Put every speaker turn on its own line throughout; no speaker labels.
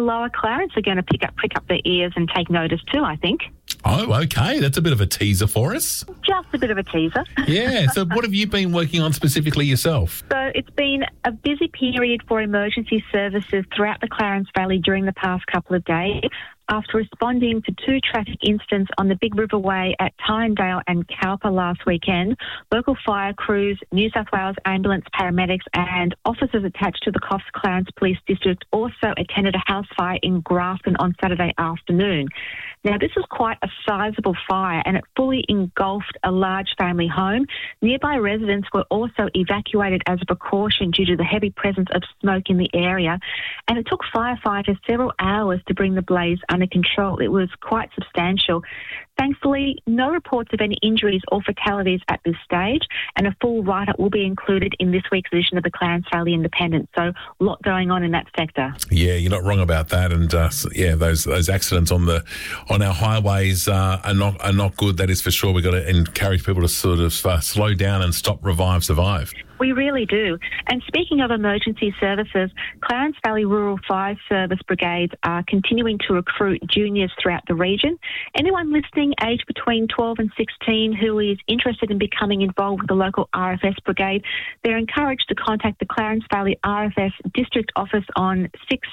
Lower Clarence are going to prick up their ears and take notice too, I think.
Oh, okay. That's a bit of a teaser for us.
Just a bit of a teaser.
Yeah. So what have you been working on specifically yourself?
So it's been a busy period for emergency services throughout the Clarence Valley during the past couple of days. After responding to 2 traffic incidents on the Big River Way at Tynedale and Cowper last weekend, local fire crews, New South Wales ambulance paramedics and officers attached to the Coffs Clarence Police District also attended a house fire in Grafton on Saturday afternoon. Now, this was quite a sizable fire and it fully engulfed a large family home. Nearby residents were also evacuated as a precaution due to the heavy presence of smoke in the area, and it took firefighters several hours to bring the blaze under control. It was quite substantial. Thankfully, no reports of any injuries or fatalities at this stage, and a full write-up will be included in this week's edition of the Clarence Valley Independent. So, a lot going on in that sector.
Yeah, you're not wrong about that. And those accidents on our highways are not good. That is for sure. We've got to encourage people to sort of slow down and stop, revive, survive.
We really do. And speaking of emergency services, Clarence Valley Rural Fire Service brigades are continuing to recruit juniors throughout the region. Anyone listening aged between 12 and 16 who is interested in becoming involved with the local RFS brigade, they're encouraged to contact the Clarence Valley RFS District Office on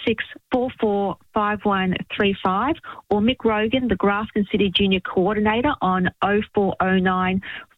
66445135 or Mick Rogan, the Grafton City Junior Coordinator, on 0409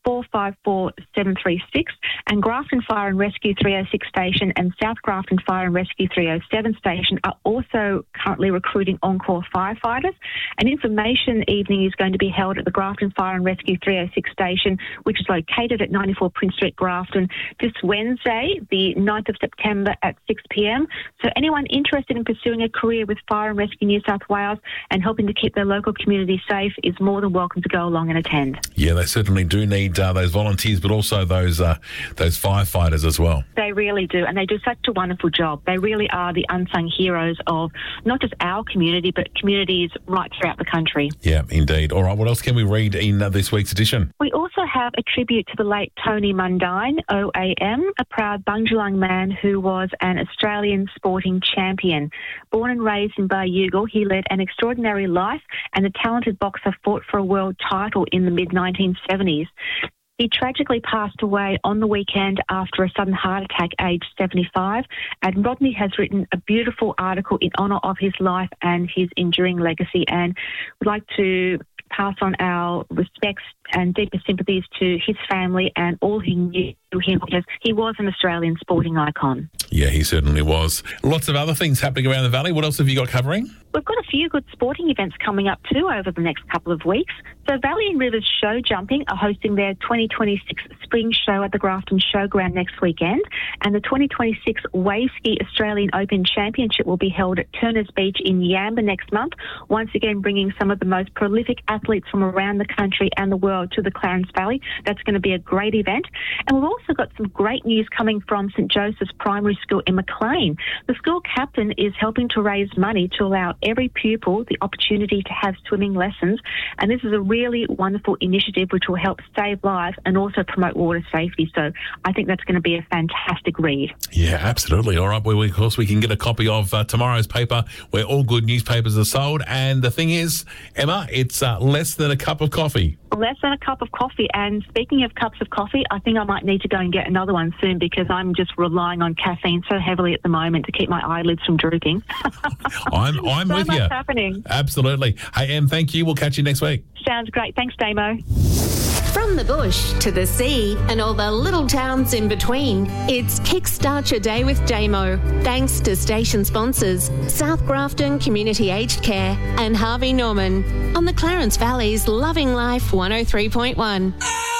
454 736, and Grafton Fire and Rescue 306 Station and South Grafton Fire and Rescue 307 Station are also currently recruiting on-call firefighters. An information evening is going to be held at the Grafton Fire and Rescue 306 Station, which is located at 94 Prince Street, Grafton, this Wednesday, the 9th of September at 6 p.m. So anyone interested in pursuing a career with Fire and Rescue New South Wales and helping to keep their local community safe is more than welcome to go along and attend.
Yeah, they certainly do need those volunteers, but also those firefighters as well.
They really do, and they do such a wonderful job. They really are the unsung heroes of not just our community, but communities right throughout the country.
Yeah, indeed. All right, what else can we read in this week's edition?
We also have a tribute to the late Tony Mundine, OAM, a proud Bundjalung man who was an Australian sporting champion. Born and raised in Bayugal, he led an extraordinary life, and the talented boxer fought for a world title in the mid-1970s. He tragically passed away on the weekend after a sudden heart attack, aged 75, and Rodney has written a beautiful article in honour of his life and his enduring legacy, and would like to pass on our respects and deepest sympathies to his family and all who knew him, because he was an Australian sporting icon.
Yeah, he certainly was. Lots of other things happening around the valley. What else have you got covering?
We've got a few good sporting events coming up too over the next couple of weeks. So Valley and Rivers Show Jumping are hosting their 2026 Spring Show at the Grafton Showground next weekend, and the 2026 Wave Ski Australian Open Championship will be held at Turners Beach in Yamba next month, once again bringing some of the most prolific athletes from around the country and the world to the Clarence Valley. That's going to be a great event. And we've also got some great news coming from St Joseph's Primary School in Maclean. The school captain is helping to raise money to allow every pupil the opportunity to have swimming lessons, and this is a really wonderful initiative which will help save lives and also promote water safety. So I think that's going to be a fantastic read.
Yeah, absolutely. All right, well, of course, we can get a copy of tomorrow's paper where all good newspapers are sold. And the thing is, Emma, it's less than a cup of coffee.
Less than a cup of coffee. And speaking of cups of coffee, I think I might need to go and get another one soon, because I'm just relying on caffeine so heavily at the moment to keep my eyelids from drooping.
I'm
so
with
much
you.
Happening.
Absolutely. Hey, Em, thank you. We'll catch you next week.
Sounds great. Thanks, Damo.
From the bush to the sea and all the little towns in between, it's Kickstart Your Day with Damo. Thanks to station sponsors South Grafton Community Aged Care and Harvey Norman on the Clarence Valley's Loving Life 103.1.